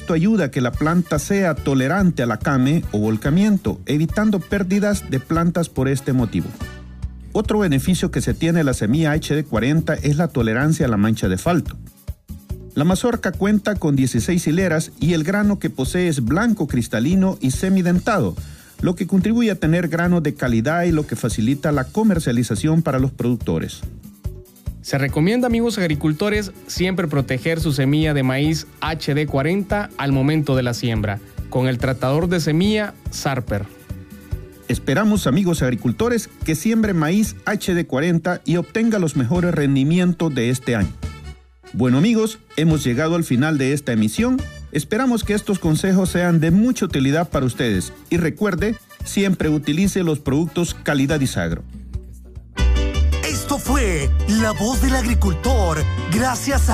Esto ayuda a que la planta sea tolerante a la came o volcamiento, evitando pérdidas de plantas por este motivo. Otro beneficio que se tiene de la semilla HD40 es la tolerancia a la mancha de falto. La mazorca cuenta con 16 hileras y el grano que posee es blanco cristalino y semidentado, lo que contribuye a tener granos de calidad y lo que facilita la comercialización para los productores. Se recomienda, amigos agricultores, siempre proteger su semilla de maíz HD40 al momento de la siembra, con el tratador de semilla Sarper. Esperamos, amigos agricultores, que siembre maíz HD40 y obtenga los mejores rendimientos de este año. Bueno, amigos, hemos llegado al final de esta emisión. Esperamos que estos consejos sean de mucha utilidad para ustedes y recuerde, siempre utilice los productos Calidad Isagro. Esto fue La Voz del Agricultor, gracias a